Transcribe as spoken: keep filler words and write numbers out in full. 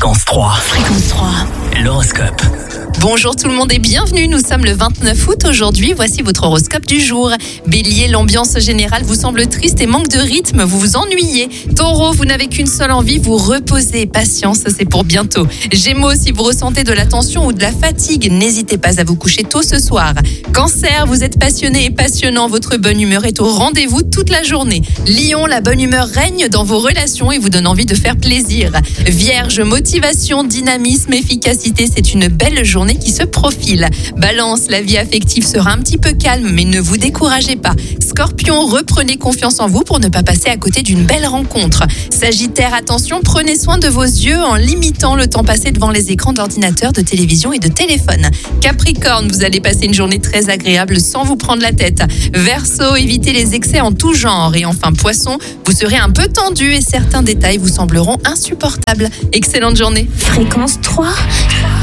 Fréquence trois. Fréquence trois. L'horoscope. Bonjour tout le monde et bienvenue, nous sommes le vingt-neuf août aujourd'hui, voici votre horoscope du jour. Bélier, l'ambiance générale vous semble triste et manque de rythme, vous vous ennuyez. Taureau, vous n'avez qu'une seule envie, vous reposer, patience, c'est pour bientôt. Gémeaux, si vous ressentez de la tension ou de la fatigue, n'hésitez pas à vous coucher tôt ce soir. Cancer, vous êtes passionné et passionnant, votre bonne humeur est au rendez-vous toute la journée. Lion, la bonne humeur règne dans vos relations et vous donne envie de faire plaisir. Vierge, motivation, dynamisme, efficacité, c'est une belle journée qui se profile. Balance, la vie affective sera un petit peu calme, mais ne vous découragez pas. Scorpion, reprenez confiance en vous pour ne pas passer à côté d'une belle rencontre. Sagittaire, attention, prenez soin de vos yeux en limitant le temps passé devant les écrans d'ordinateur, de télévision et de téléphone. Capricorne, vous allez passer une journée très agréable sans vous prendre la tête. Verseau, évitez les excès en tout genre. Et enfin, Poisson, vous serez un peu tendu et certains détails vous sembleront insupportables. Excellente journée. Fréquence trois.